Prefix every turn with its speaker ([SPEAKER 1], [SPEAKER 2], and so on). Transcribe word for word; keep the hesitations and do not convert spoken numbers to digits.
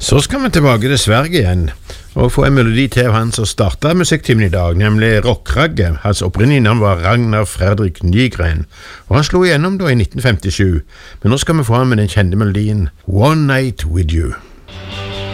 [SPEAKER 1] Så skal vi tilbake til Sverige igjen, og få en melodi til av han som startet musikktimen i dag, nemlig Rockragge. Hans opprinnelige navn var Ragnar Fredrik Nygren, og han slo igjennom da i nitten femtisju. Men nå skal vi få han med den kjente melodien One Night With You.